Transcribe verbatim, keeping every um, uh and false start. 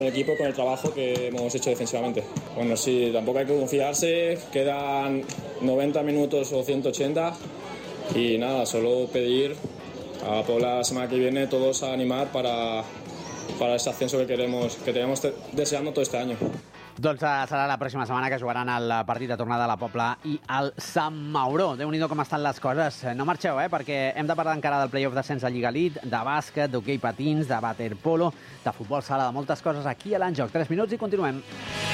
El equipo con el trabajo que hemos hecho defensivamente. Bueno, sí, tampoco hay que confiarse, quedan noventa minutos o ciento ochenta y nada, solo pedir a por la semana que viene todos a animar para, para ese ascenso que queremos, que tenemos deseando todo este año. Doncs serà la pròxima setmana que jugaran el partit de tornada a la Pobla i al Sant Mauró. Déu-n'hi-do com estan les coses. No marxeu, eh, perquè hem de parlar encara del play-off d'ascens a Lliga Elite, de bàsquet, d'hoquei patins, de waterpolo, de futbol sala, de moltes coses aquí a l'Enjoc. Tres minuts i continuem.